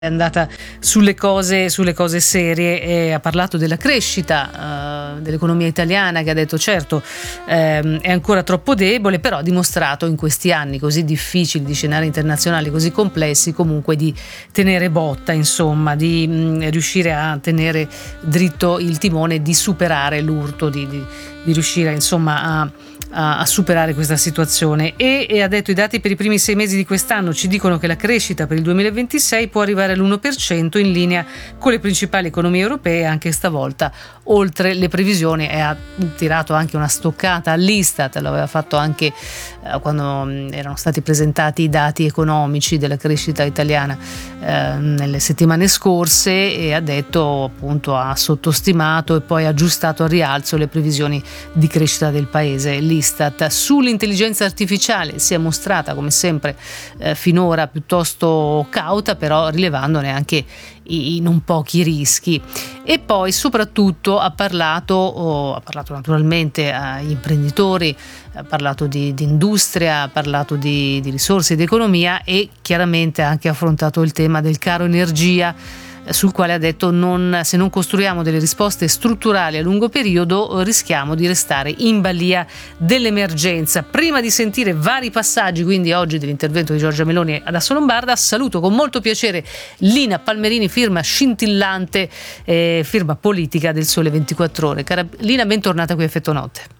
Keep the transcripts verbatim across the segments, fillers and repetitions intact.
È andata sulle cose, sulle cose serie e ha parlato della crescita uh, dell'economia italiana, che ha detto certo ehm, è ancora troppo debole, però ha dimostrato in questi anni così difficili, di scenari internazionali così complessi, comunque di tenere botta, insomma, di mh, riuscire a tenere dritto il timone, di superare l'urto, di, di, di riuscire insomma a a superare questa situazione. E, e ha detto: i dati per i primi sei mesi di quest'anno ci dicono che la crescita per il duemilaventisei può arrivare all'uno per cento, in linea con le principali economie europee, anche stavolta oltre le previsioni. E ha tirato anche una stoccata all'Istat, l'aveva fatto anche eh, quando erano stati presentati i dati economici della crescita italiana eh, nelle settimane scorse, e ha detto, appunto, ha sottostimato e poi aggiustato al rialzo le previsioni di crescita del paese. L'Istat sull'intelligenza artificiale si è mostrata, come sempre, eh, finora piuttosto cauta, però rilevandone anche i, i non pochi rischi. E poi soprattutto ha parlato, oh, ha parlato naturalmente agli imprenditori, ha parlato di, di industria, ha parlato di, di risorse, di economia, e chiaramente ha anche affrontato il tema del caro energia, sul quale ha detto non, se non costruiamo delle risposte strutturali a lungo periodo rischiamo di restare in balia dell'emergenza. Prima di sentire vari passaggi quindi oggi dell'intervento di Giorgia Meloni ad Assolombarda, saluto con molto piacere Lina Palmerini, firma scintillante, eh, firma politica del Sole ventiquattro Ore. Cara Lina, bentornata qui a Effetto Notte.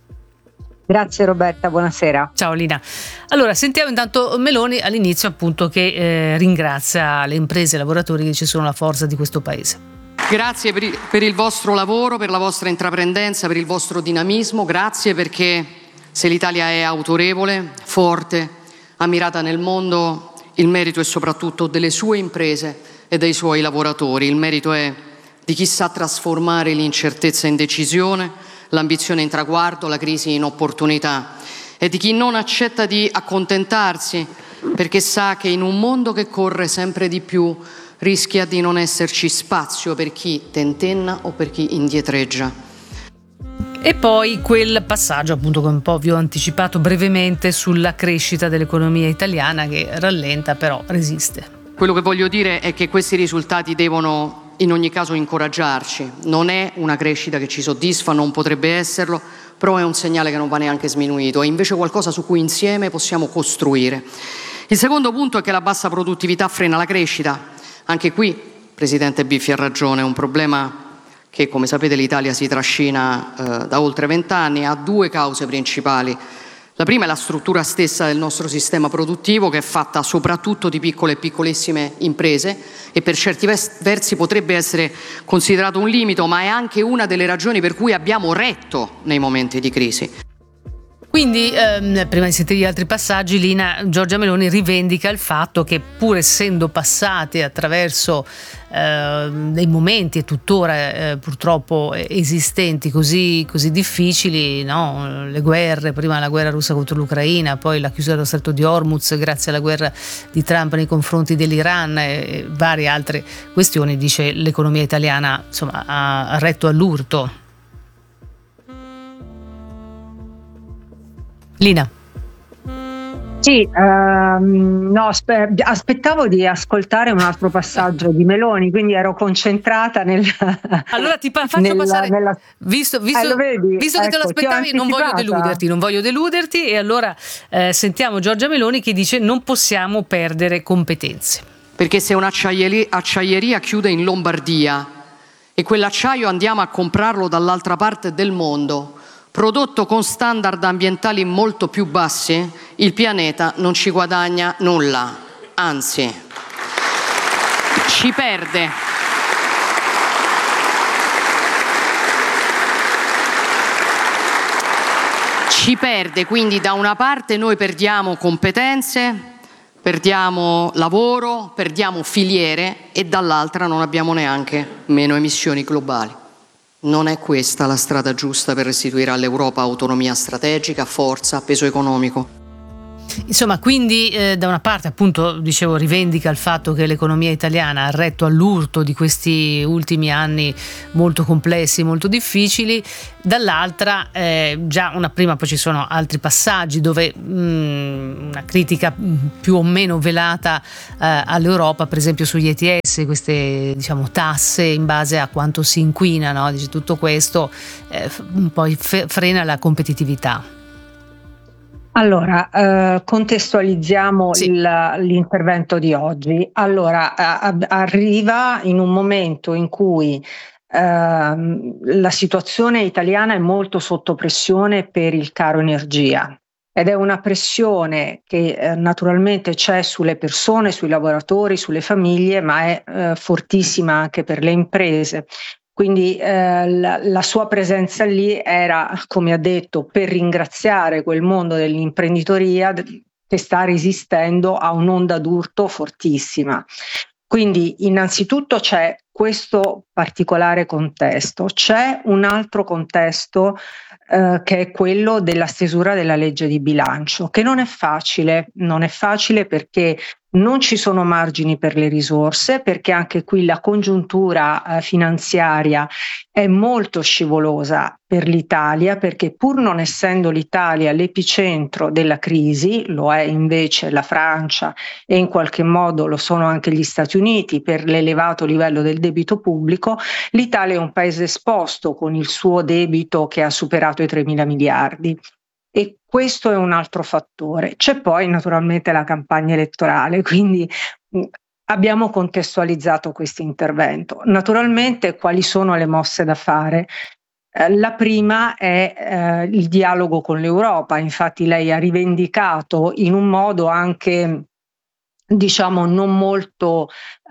Grazie Roberta, buonasera. Ciao Lina. Allora, sentiamo intanto Meloni all'inizio, appunto, che eh, ringrazia le imprese e i lavoratori che ci sono la forza di questo paese. Grazie per il, per il vostro lavoro, per la vostra intraprendenza, per il vostro dinamismo. Grazie perché se l'Italia è autorevole, forte, ammirata nel mondo, il merito è soprattutto delle sue imprese e dei suoi lavoratori. Il merito è di chi sa trasformare l'incertezza in decisione, l'ambizione in traguardo, la crisi in opportunità, e di chi non accetta di accontentarsi perché sa che in un mondo che corre sempre di più rischia di non esserci spazio per chi tentenna o per chi indietreggia. E poi quel passaggio, appunto, che un po' vi ho anticipato brevemente, sulla crescita dell'economia italiana, che rallenta però resiste. Quello che voglio dire è che questi risultati devono in ogni caso incoraggiarci. Non è una crescita che ci soddisfa, non potrebbe esserlo, però è un segnale che non va neanche sminuito, è invece qualcosa su cui insieme possiamo costruire. Il secondo punto è che la bassa produttività frena la crescita. Anche qui, Presidente Biffi ha ragione, è un problema che, come sapete, l'Italia si trascina eh, da oltre vent'anni, ha due cause principali. La prima è la struttura stessa del nostro sistema produttivo, che è fatta soprattutto di piccole e piccolissime imprese, e per certi versi potrebbe essere considerato un limite, ma è anche una delle ragioni per cui abbiamo retto nei momenti di crisi. Quindi, ehm, prima di sentire gli altri passaggi, Lina, Giorgia Meloni rivendica il fatto che, pur essendo passati attraverso eh, dei momenti e tuttora eh, purtroppo esistenti così, così difficili, no? Le guerre, prima la guerra russa contro l'Ucraina, poi la chiusura dello Stretto di Hormuz grazie alla guerra di Trump nei confronti dell'Iran e varie altre questioni, dice l'economia italiana insomma ha retto all'urto. Lina. Sì, ehm, no, aspe- aspettavo di ascoltare un altro passaggio di Meloni, quindi ero concentrata nel. Allora ti pa- faccio nella, passare, nella... visto, visto, eh, vedi, visto che ecco, te lo aspettavi, non voglio deluderti, non voglio deluderti, e allora eh, sentiamo Giorgia Meloni che dice: non possiamo perdere competenze. Perché se un'acciaieria chiude in Lombardia e quell'acciaio andiamo a comprarlo dall'altra parte del mondo, prodotto con standard ambientali molto più bassi, il pianeta non ci guadagna nulla, anzi ci perde. Ci perde, quindi da una parte noi perdiamo competenze, perdiamo lavoro, perdiamo filiere, e dall'altra non abbiamo neanche meno emissioni globali. Non è questa la strada giusta per restituire all'Europa autonomia strategica, forza, peso economico. Insomma, quindi eh, da una parte, appunto, dicevo, rivendica il fatto che l'economia italiana ha retto all'urto di questi ultimi anni molto complessi, molto difficili, dall'altra eh, già una prima, poi ci sono altri passaggi dove mh, una critica più o meno velata eh, all'Europa, per esempio sugli E T S, queste diciamo tasse in base a quanto si inquina, no? Dice, tutto questo eh, poi f- frena la competitività. Allora, eh, contestualizziamo Sì. il, l'intervento di oggi. Allora, a, arriva in un momento in cui eh, la situazione italiana è molto sotto pressione per il caro energia ed è una pressione che eh, naturalmente c'è sulle persone, sui lavoratori, sulle famiglie, ma è eh, fortissima anche per le imprese. Quindi eh, la, la sua presenza lì era, come ha detto, per ringraziare quel mondo dell'imprenditoria che sta resistendo a un'onda d'urto fortissima. Quindi innanzitutto c'è questo particolare contesto, c'è un altro contesto eh, che è quello della stesura della legge di bilancio, che non è facile, non è facile perché non ci sono margini per le risorse, perché anche qui la congiuntura eh, finanziaria è molto scivolosa per l'Italia, perché pur non essendo l'Italia l'epicentro della crisi, lo è invece la Francia e in qualche modo lo sono anche gli Stati Uniti per l'elevato livello del debito pubblico, l'Italia è un paese esposto con il suo debito che ha superato i tremila miliardi. E questo è un altro fattore. C'è poi naturalmente la campagna elettorale, quindi mh, abbiamo contestualizzato questo intervento. Naturalmente quali sono le mosse da fare? Eh, la prima è eh, il dialogo con l'Europa, infatti lei ha rivendicato in un modo anche diciamo non molto,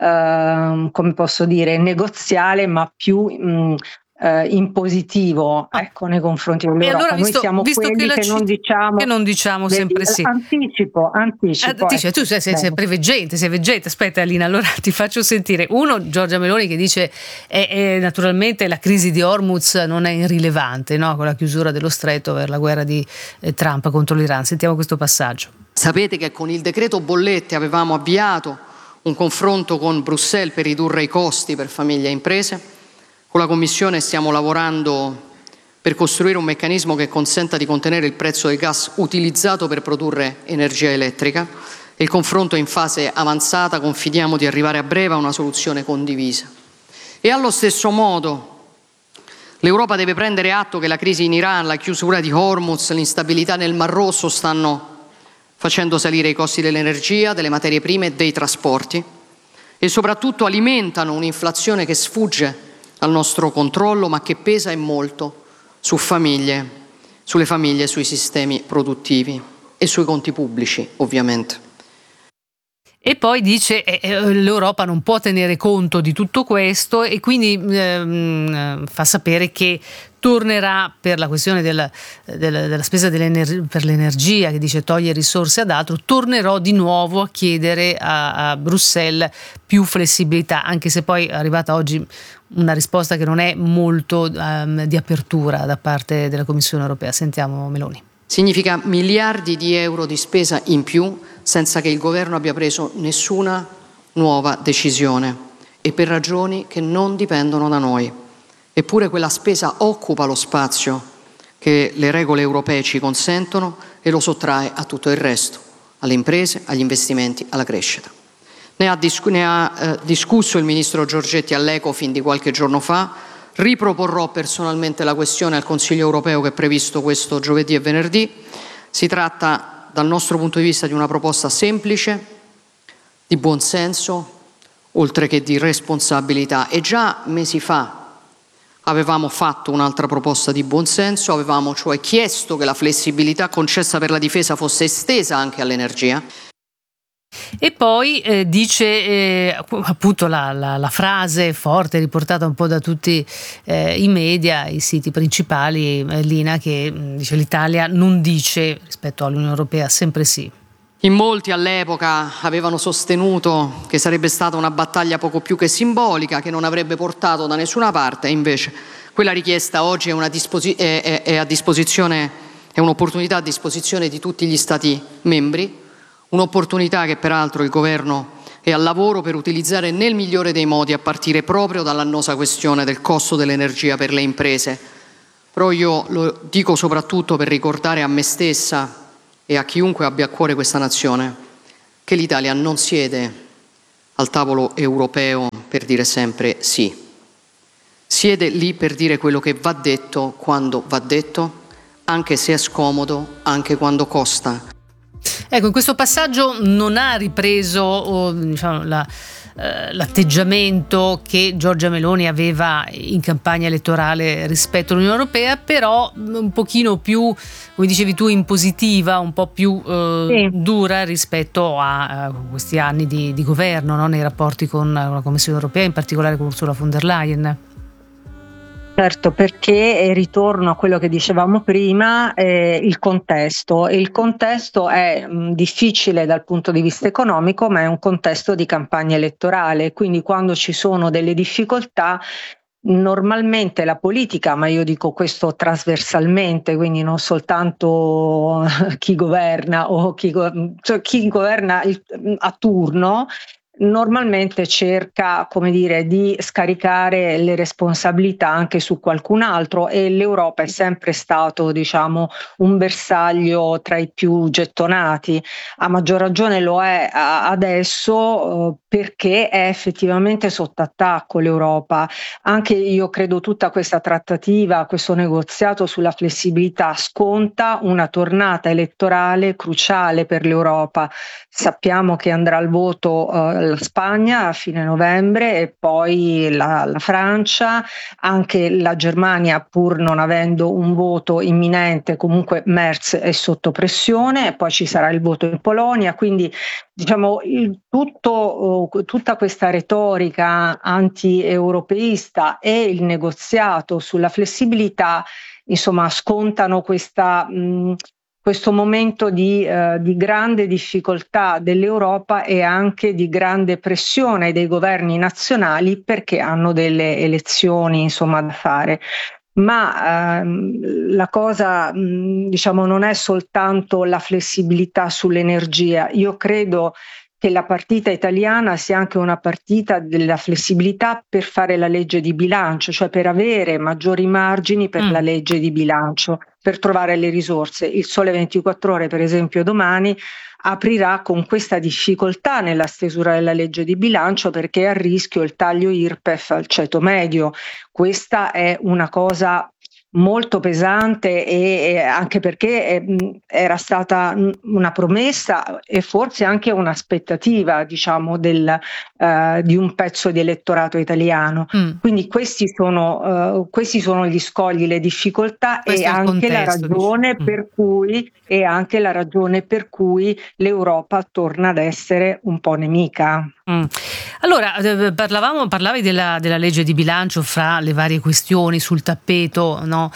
eh, come posso dire, negoziale, ma più mh, eh, impositivo, Ah. ecco, nei confronti dell'Europa. E allora, visto, Noi siamo visto quelli che, la che, ci- non diciamo, che non diciamo vedi, sempre sì. Anticipo, anticipo. Eh, dice, ecco. tu sei, sei sempre veggente, sei veggente. Aspetta, Alina, allora ti faccio sentire. Uno, Giorgia Meloni, che dice è, è, naturalmente la crisi di Hormuz non è irrilevante, no? Con la chiusura dello stretto per la guerra di eh, Trump contro l'Iran. Sentiamo questo passaggio. Sapete che con il decreto bollette avevamo avviato un confronto con Bruxelles per ridurre i costi per famiglie e imprese. Con la Commissione stiamo lavorando per costruire un meccanismo che consenta di contenere il prezzo del gas utilizzato per produrre energia elettrica. Il confronto è in fase avanzata, confidiamo di arrivare a breve a una soluzione condivisa. E allo stesso modo l'Europa deve prendere atto che la crisi in Iran, la chiusura di Hormuz, l'instabilità nel Mar Rosso stanno facendo salire i costi dell'energia, delle materie prime e dei trasporti e soprattutto alimentano un'inflazione che sfugge al nostro controllo ma che pesa e molto su famiglie, sulle famiglie, sui sistemi produttivi e sui conti pubblici, ovviamente. E poi dice che eh, l'Europa non può tenere conto di tutto questo e quindi ehm, fa sapere che tornerà per la questione della, della, della spesa per l'energia, che dice toglie risorse ad altro, tornerò di nuovo a chiedere a, a Bruxelles più flessibilità, anche se poi è arrivata oggi una risposta che non è molto um, di apertura da parte della Commissione europea. Sentiamo Meloni. Significa miliardi di euro di spesa in più senza che il governo abbia preso nessuna nuova decisione e per ragioni che non dipendono da noi. Eppure quella spesa occupa lo spazio che le regole europee ci consentono e lo sottrae a tutto il resto, alle imprese, agli investimenti, alla crescita. Ne ha, dis- ne ha eh, discusso il ministro Giorgetti all'Ecofin di qualche giorno fa. Riproporrò personalmente la questione al Consiglio europeo che è previsto questo giovedì e venerdì. Si tratta, dal nostro punto di vista, di una proposta semplice, di buonsenso, oltre che di responsabilità. E già mesi fa avevamo fatto un'altra proposta di buonsenso, avevamo cioè chiesto che la flessibilità concessa per la difesa fosse estesa anche all'energia. E poi eh, dice eh, appunto la, la, la frase forte riportata un po' da tutti eh, i media, i siti principali, eh, Lina, che mh, dice l'Italia non dice rispetto all'Unione Europea sempre sì. In molti all'epoca avevano sostenuto che sarebbe stata una battaglia poco più che simbolica, che non avrebbe portato da nessuna parte, e invece quella richiesta oggi è, una disposi- è, è, è a disposizione È un'opportunità a disposizione di tutti gli Stati membri, un'opportunità che peraltro il Governo è al lavoro per utilizzare nel migliore dei modi, a partire proprio dall'annosa questione del costo dell'energia per le imprese. Però io lo dico soprattutto per ricordare a me stessa e a chiunque abbia a cuore questa nazione che l'Italia non siede al tavolo europeo per dire sempre sì. Siede lì per dire quello che va detto quando va detto, anche se è scomodo, anche quando costa. Ecco, in questo passaggio non ha ripreso oh, diciamo, la, eh, l'atteggiamento che Giorgia Meloni aveva in campagna elettorale rispetto all'Unione Europea, però un pochino più, come dicevi tu, impositiva, un po' più eh, sì. dura rispetto a, a questi anni di, di governo, no? Nei rapporti con la Commissione Europea, in particolare con Ursula von der Leyen. Certo, perché ritorno a quello che dicevamo prima, eh, il contesto. Il contesto è mh, difficile dal punto di vista economico, ma è un contesto di campagna elettorale, quindi quando ci sono delle difficoltà, normalmente la politica, ma io dico questo trasversalmente, quindi non soltanto chi governa o chi, go- cioè chi governa il, a turno, normalmente cerca, come dire, di scaricare le responsabilità anche su qualcun altro, e l'Europa è sempre stato, diciamo, un bersaglio tra i più gettonati. A maggior ragione lo è adesso, eh, perché è effettivamente sotto attacco l'Europa. Anche io credo tutta questa trattativa, questo negoziato sulla flessibilità sconta una tornata elettorale cruciale per l'Europa. Sappiamo che andrà al voto eh, la Spagna a fine novembre e poi la, la Francia, anche la Germania, pur non avendo un voto imminente, comunque Merz è sotto pressione, e poi ci sarà il voto in Polonia, quindi diciamo il tutto, tutta questa retorica anti-europeista e il negoziato sulla flessibilità, insomma, scontano questa mh, questo momento di, eh, di grande difficoltà dell'Europa e anche di grande pressione dei governi nazionali, perché hanno delle elezioni, insomma, da fare. Ma ehm, la cosa, mh, diciamo, non è soltanto la flessibilità sull'energia. Io credo che la partita italiana sia anche una partita della flessibilità per fare la legge di bilancio, cioè per avere maggiori margini per mm. la legge di bilancio, per trovare le risorse. Il Sole ventiquattro Ore, per esempio, domani aprirà con questa difficoltà nella stesura della legge di bilancio, perché è a rischio il taglio I R P E F al ceto medio. Questa è una cosa molto pesante, e, e anche perché è, era stata una promessa e forse anche un'aspettativa, diciamo, del, uh, di un pezzo di elettorato italiano. Mm. Quindi questi sono, uh, questi sono gli scogli, le difficoltà, questo e anche contesto, la ragione dici. per cui e anche la ragione per cui l'Europa torna ad essere un po' nemica. Mm. Allora, parlavamo, parlavi della, della legge di bilancio, fra le varie questioni sul tappeto, no?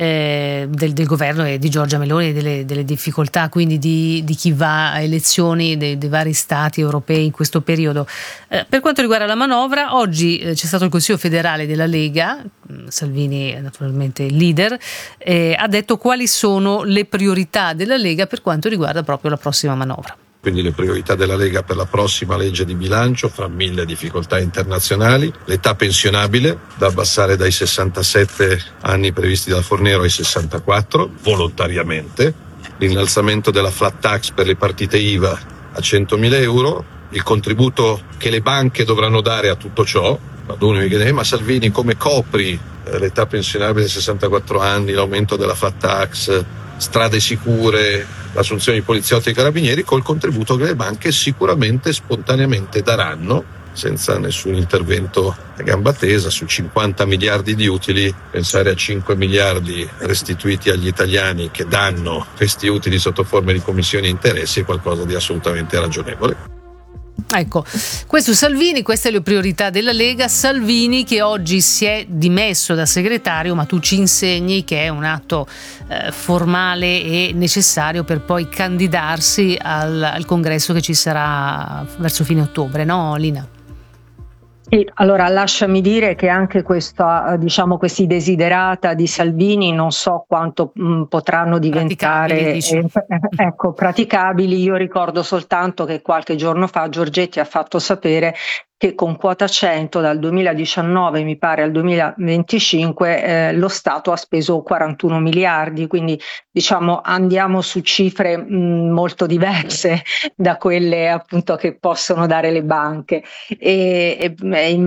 eh, del, del governo e di Giorgia Meloni, delle, delle difficoltà quindi di, di chi va a elezioni dei, dei vari stati europei in questo periodo. Eh, per quanto riguarda la manovra, oggi eh, c'è stato il Consiglio federale della Lega, Salvini è naturalmente il leader, eh, ha detto quali sono le priorità della Lega per quanto riguarda proprio la prossima manovra. Quindi le priorità della Lega per la prossima legge di bilancio, fra mille difficoltà internazionali: l'età pensionabile da abbassare dai sessantasette anni previsti da Fornero ai sessantaquattro volontariamente, l'innalzamento della flat tax per le partite I V A a centomila euro, il contributo che le banche dovranno dare a tutto ciò. Ad uno mi chiede: ma Salvini, come copri eh, l'età pensionabile ai sessantaquattro anni, l'aumento della flat tax, strade sicure, l'assunzione di poliziotti e carabinieri? Col contributo che le banche sicuramente spontaneamente daranno, senza nessun intervento a gamba tesa. Su cinquanta miliardi di utili, pensare a cinque miliardi restituiti agli italiani che danno questi utili sotto forma di commissioni e interessi è qualcosa di assolutamente ragionevole. Ecco, questo Salvini, queste le priorità della Lega. Salvini che oggi si è dimesso da segretario, ma tu ci insegni che è un atto eh, formale e necessario per poi candidarsi al, al congresso che ci sarà verso fine ottobre, no Lina? E allora lasciami dire che anche questa, diciamo, questi desiderata di Salvini non so quanto mh, potranno diventare dici. eh, ecco, praticabili. Io ricordo soltanto che qualche giorno fa Giorgetti ha fatto sapere che con quota cento dal duemiladiciannove mi pare al duemilaventicinque eh, lo Stato ha speso quarantuno miliardi, quindi diciamo andiamo su cifre mh, molto diverse da quelle appunto che possono dare le banche. E, e,